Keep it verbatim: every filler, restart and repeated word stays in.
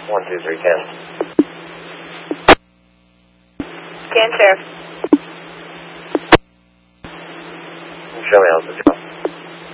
one two three ten. Scan, Sheriff. Show me Alpha Charlie.